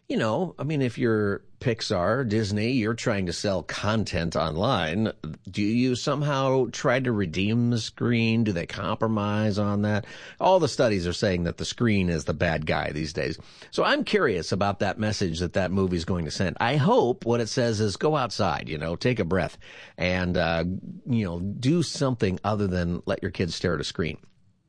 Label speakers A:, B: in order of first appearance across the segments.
A: I mean, if you're Pixar, Disney, you're trying to sell content online. Do you somehow try to redeem the screen? Do they compromise on that? All the studies are saying that the screen is the bad guy these days. So I'm curious about that message that movie is going to send. I hope what it says is go outside, take a breath and, do something other than let your kids stare at a screen.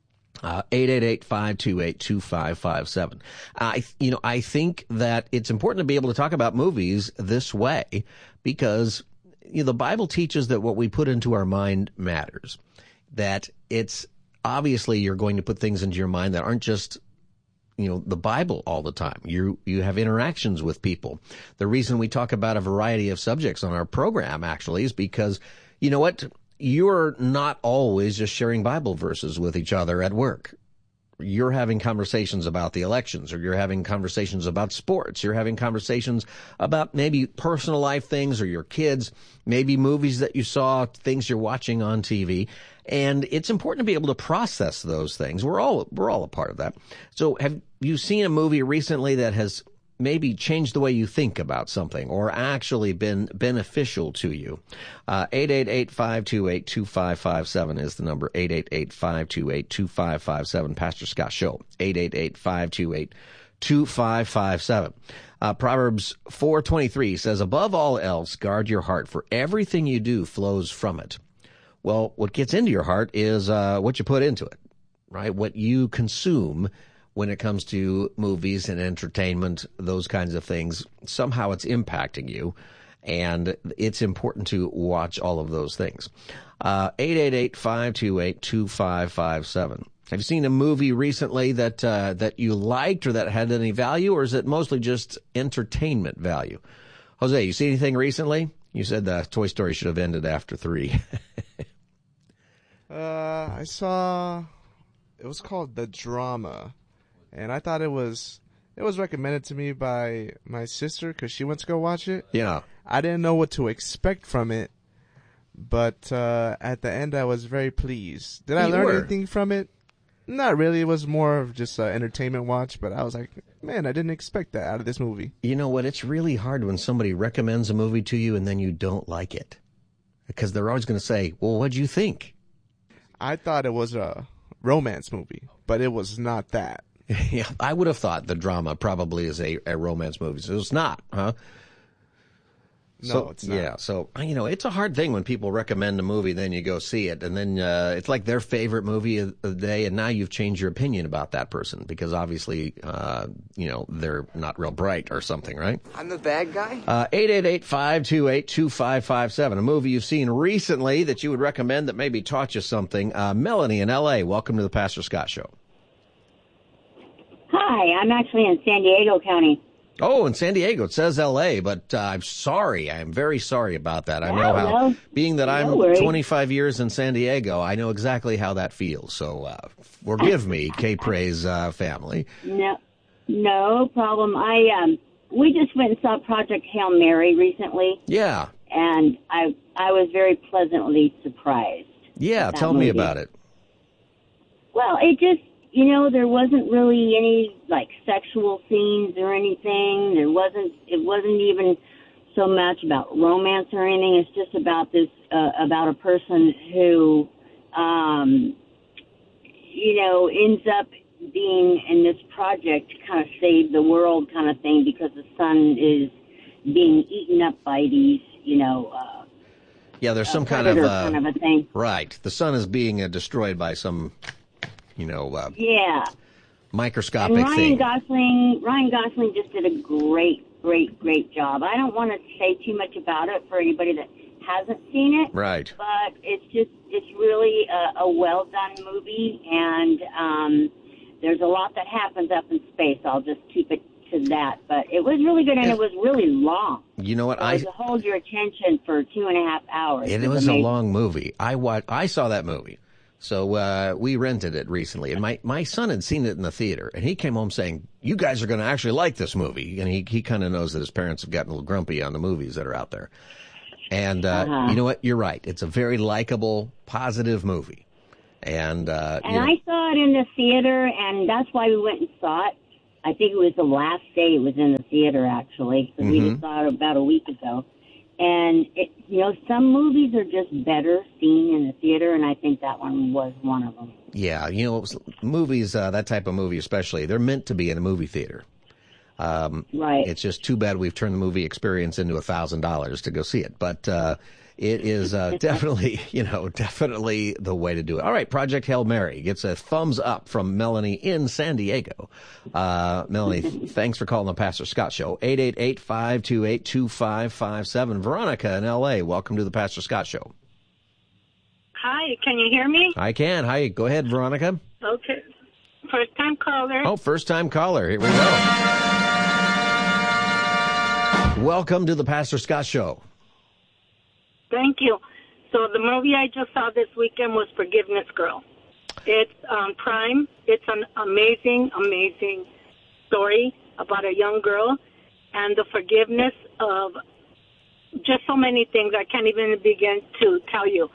A: 888-528-2557. I think that it's important to be able to talk about movies this way because the Bible teaches that what we put into our mind matters. That it's obviously you're going to put things into your mind that aren't just the Bible all the time. You have interactions with people. The reason we talk about a variety of subjects on our program actually is because you know what? You're not always just sharing Bible verses with each other at work. You're having conversations about the elections, or you're having conversations about sports. You're having conversations about maybe personal life things or your kids, maybe movies that you saw, things you're watching on TV. And it's important to be able to process those things. We're all a part of that. So have you seen a movie recently that has maybe changed the way you think about something or actually been beneficial to you? 888-528-2557 is the number. 888-528-2557. Pastor Scott Show. 888-528-2557. Proverbs 4:23 says, above all else, guard your heart, for everything you do flows from it. Well, what gets into your heart is what you put into it, right? What you consume when it comes to movies and entertainment, those kinds of things. Somehow it's impacting you, and it's important to watch all of those things. 888-528-2557. Have you seen a movie recently that you liked or that had any value, or is it mostly just entertainment value? Jose, you see anything recently? You said Toy Story should have ended after 3.
B: I saw, it was called The Drama. And I thought it was recommended to me by my sister because she went to go watch it.
A: Yeah.
B: I didn't know what to expect from it, but at the end I was very pleased. Did I learn anything from it? Not really. It was more of just an entertainment watch, but I was like, man, I didn't expect that out of this movie.
A: You know what? It's really hard when somebody recommends a movie to you and then you don't like it because they're always going to say, well, what'd you think?
B: I thought it was a romance movie, but it was not that.
A: Yeah, I would have thought The Drama probably is a romance movie. So it's not, huh?
B: No, it's not.
A: Yeah, so, it's a hard thing when people recommend a movie, then you go see it, and then it's like their favorite movie of the day, and now you've changed your opinion about that person because obviously, they're not real bright or something, right?
C: I'm the bad guy?
A: 888-528-2557, a movie you've seen recently that you would recommend that maybe taught you something. Melanie in L.A., welcome to the Pastor Scott Show.
D: Hi, I'm actually in San Diego County.
A: Oh, in San Diego. It says L.A., but I'm sorry. I'm very sorry about that. I know how, being that I'm 25 years in San Diego, I know exactly how that feels. So forgive me, K-Praise family.
D: No problem. We just went and saw Project Hail Mary recently.
A: Yeah.
D: And I was very pleasantly surprised.
A: Yeah, tell me about it.
D: Well, it just, there wasn't really any sexual scenes or anything. It wasn't even so much about romance or anything. It's just about about a person who, ends up being in this project to kind of save the world kind of thing because the sun is being eaten up by these,
A: yeah, there's some kind of a thing. Right. The sun is being destroyed by some microscopic
D: and
A: thing.
D: Ryan Gosling just did a great job. I don't want to say too much about it for anybody that hasn't seen it.
A: Right.
D: But it's really a well done movie, and there's a lot that happens up in space. I'll just keep it to that. But it was really good, and it was really long.
A: You know what?
D: To hold your attention for 2.5 hours.
A: It was amazing. A long movie. I saw that movie. So we rented it recently, and my son had seen it in the theater, and he came home saying, you guys are going to actually like this movie. And he kind of knows that his parents have gotten a little grumpy on the movies that are out there. And you know what? You're right. It's a very likable, positive movie. And I
D: saw it in the theater, and that's why we went and saw it. I think it was the last day it was in the theater, actually, because we just saw it about a week ago. And, some movies are just better seen in the theater, and I think that one was one of them.
A: Yeah, movies, that type of movie especially, they're meant to be in a movie theater.
D: Right.
A: It's just too bad we've turned the movie experience into $1,000 to go see it. But it is definitely, definitely the way to do it. All right, Project Hail Mary gets a thumbs up from Melanie in San Diego. Melanie, thanks for calling the Pastor Scott Show. 888-528-2557. Veronica in L.A., welcome to the Pastor Scott Show.
C: Hi, can you hear me?
A: I can. Hi, go ahead, Veronica.
C: Okay. First-time caller.
A: Oh, first-time caller. Here we go. Welcome to the Pastor Scott Show.
C: Thank you. So the movie I just saw this weekend was Forgiveness Girl. It's on Prime. It's an amazing, amazing story about a young girl and the forgiveness of just so many things I can't even begin to tell you.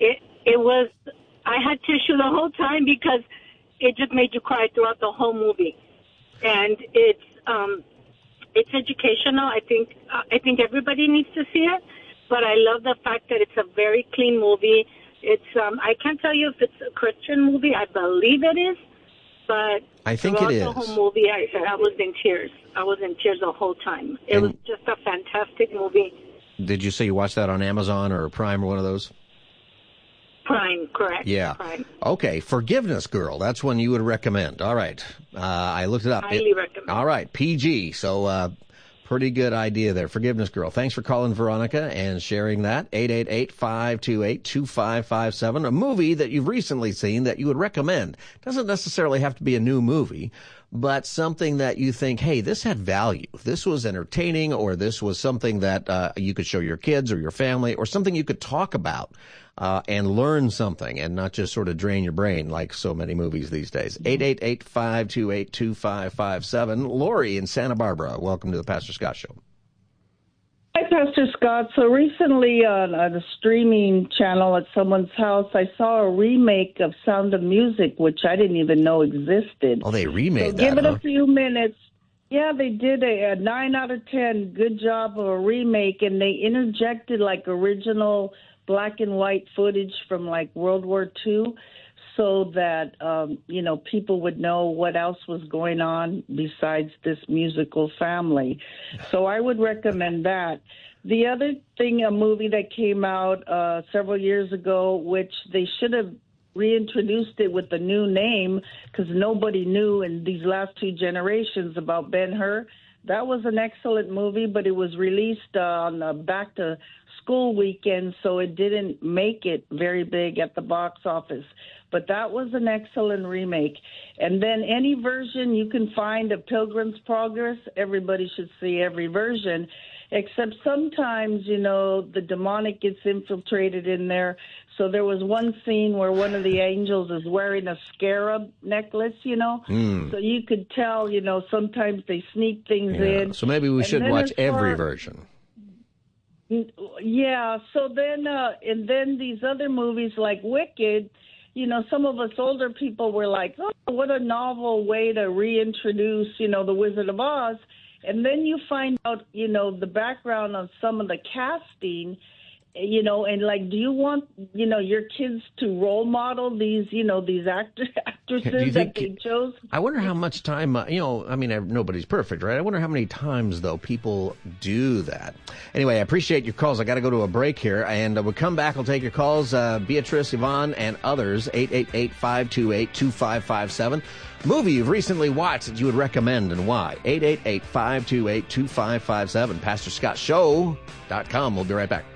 C: I had tissue the whole time because it just made you cry throughout the whole movie. And it's educational. I think everybody needs to see it. But I love the fact that it's a very clean movie. It's I can't tell you if it's a Christian movie. I believe it is, but
A: I think it is.
C: The whole movie, I was in tears. I was in tears the whole time. It was just a fantastic movie.
A: Did you say you watched that on Amazon or Prime or one of those?
C: Prime, correct.
A: Yeah.
C: Prime.
A: Okay, Forgiveness Girl. That's one you would recommend. All right. I looked it up.
C: Highly recommend.
A: All right, PG. So pretty good idea there. Forgiveness Girl. Thanks for calling, Veronica, and sharing that. 888-528-2557. A movie that you've recently seen that you would recommend. Doesn't necessarily have to be a new movie, but something that you think, hey, this had value. This was entertaining, or this was something that you could show your kids or your family, or something you could talk about and learn something and not just sort of drain your brain like so many movies these days. 888-528-2557. Lori in Santa Barbara, welcome to the Pastor Scott Show.
E: Hi, Pastor Scott. So recently on a streaming channel at someone's house, I saw a remake of Sound of Music, which I didn't even know existed.
A: Oh, they remade that,
E: give it a few minutes. Yeah, they did a 9 out of 10. Good job of a remake, and they interjected like original black and white footage from like World War II so that, people would know what else was going on besides this musical family. So I would recommend that. The other thing, a movie that came out several years ago, which they should have reintroduced it with a new name because nobody knew in these last two generations about Ben-Hur. That was an excellent movie, but it was released on the back to school weekend, so it didn't make it very big at the box office. But that was an excellent remake. And then any version you can find of Pilgrim's Progress, everybody should see every version, except sometimes, the demonic gets infiltrated in there. So there was one scene where one of the angels is wearing a scarab necklace, So you could tell, sometimes they sneak things in.
A: So maybe we should watch every version.
E: Yeah. So then, and then these other movies like Wicked, some of us older people were like, oh, what a novel way to reintroduce, the Wizard of Oz. And then you find out, the background of some of the casting, and like, do you want, your kids to role model these, these actresses that they chose?
A: I wonder how much time, nobody's perfect, right? I wonder how many times, though, people do that. Anyway, I appreciate your calls. I got to go to a break here, and we'll come back. I'll take your calls, Beatrice, Yvonne, and others, 888-528-2557. Movie you've recently watched that you would recommend and why. 888-528-2557. PastorScottShow.com. We'll be right back.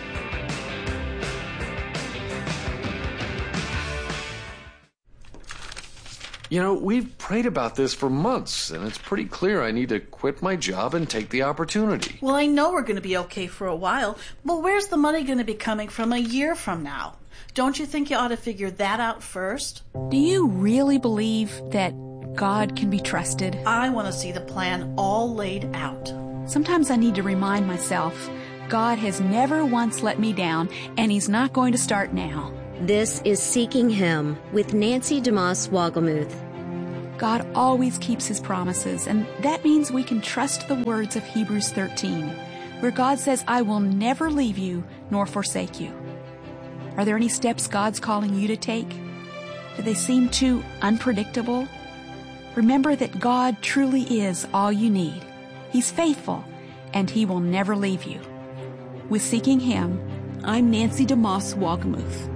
F: We've prayed about this for months, and it's pretty clear I need to quit my job and take the opportunity.
G: Well, I know we're going to be okay for a while, but where's the money going to be coming from a year from now? Don't you think you ought to figure that out first?
H: Do you really believe that God can be trusted?
G: I want to see the plan all laid out.
H: Sometimes I need to remind myself, God has never once let me down, and He's not going to start now.
I: This is Seeking Him with Nancy DeMoss Wogelmuth.
H: God always keeps His promises, and that means we can trust the words of Hebrews 13, where God says, I will never leave you nor forsake you. Are there any steps God's calling you to take? Do they seem too unpredictable? Remember that God truly is all you need. He's faithful, and He will never leave you. With Seeking Him, I'm Nancy DeMoss Wolgemuth.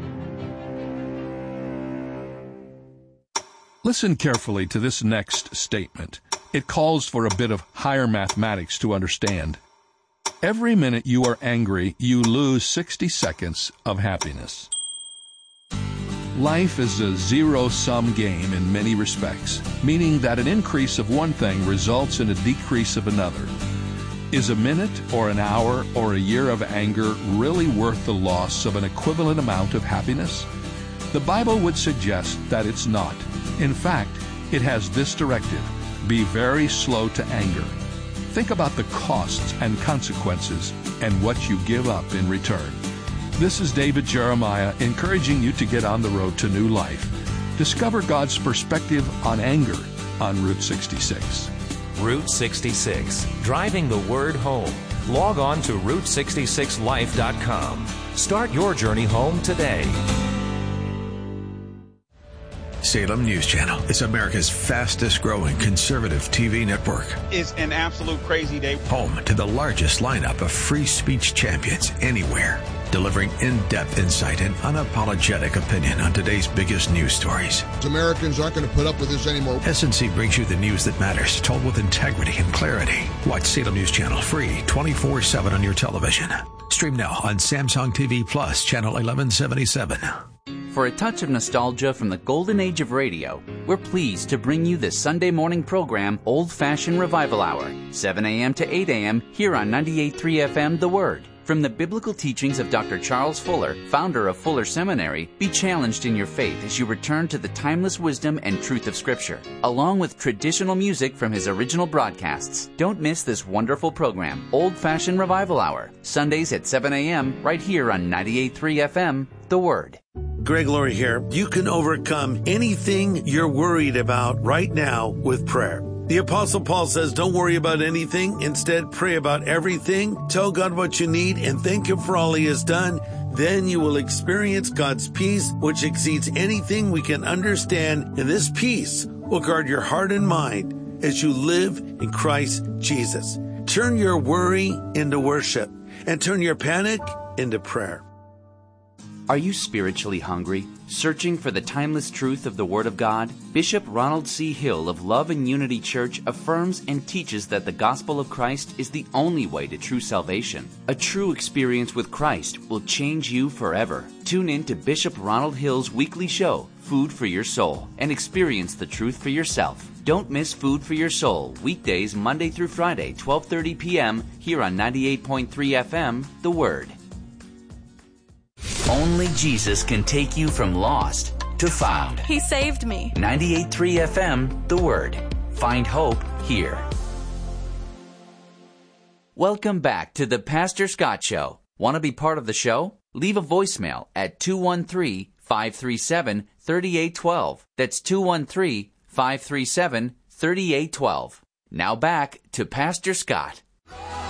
I: Listen carefully to this next statement. It calls for a bit of higher mathematics to understand. Every minute you are angry, you lose 60 seconds of happiness. Life is a zero-sum game in many respects, meaning that an increase of one thing results in a decrease of another. Is a minute or an hour or a year of anger really worth the loss of an equivalent amount of happiness? The Bible would suggest that it's not. In fact, it has this directive: be very slow to anger. Think about the costs and consequences and what you give up in return. This is David Jeremiah encouraging you to get on the road to new life. Discover God's perspective on anger on Route 66.
J: Route 66, driving the word home. Log on to Route66Life.com. Start your journey home today.
K: Salem News Channel is America's fastest growing conservative TV network.
L: It's an absolute crazy day.
K: Home to the largest lineup of free speech champions anywhere. Delivering in-depth insight and unapologetic opinion on today's biggest news stories.
M: Americans aren't going to put up with this anymore.
K: SNC brings you the news that matters, told with integrity and clarity. Watch Salem News Channel free 24/7 on your television. Stream now on Samsung TV Plus, channel 1177.
N: For a touch of nostalgia from the golden age of radio, we're pleased to bring you the Sunday morning program Old Fashioned Revival Hour, 7 a.m. to 8 a.m. here on 98.3 FM The Word. From the biblical teachings of Dr. Charles Fuller, founder of Fuller Seminary, be challenged in your faith as you return to the timeless wisdom and truth of Scripture, along with traditional music from his original broadcasts. Don't miss this wonderful program, Old Fashioned Revival Hour, Sundays at 7 a.m. right here on 98.3 FM, The Word.
O: Greg Laurie here. You can overcome anything you're worried about right now with prayer. The Apostle Paul says, don't worry about anything. Instead, pray about everything. Tell God what you need and thank Him for all He has done. Then you will experience God's peace, which exceeds anything we can understand. And this peace will guard your heart and mind as you live in Christ Jesus. Turn your worry into worship and turn your panic into prayer.
N: Are you spiritually hungry, searching for the timeless truth of the Word of God? Bishop Ronald C. Hill of Love and Unity Church affirms and teaches that the gospel of Christ is the only way to true salvation. A true experience with Christ will change you forever. Tune in to Bishop Ronald Hill's weekly show, Food for Your Soul, and experience the truth for yourself. Don't miss Food for Your Soul, weekdays Monday through Friday, 12:30 p.m. here on 98.3 FM, The Word. Only Jesus can take you from lost to found.
P: He saved me.
N: 98.3 FM, The Word. Find hope here. Welcome back to the Pastor Scott Show. Want to be part of the show? Leave a voicemail at 213-537-3812. That's 213-537-3812. Now back to Pastor Scott.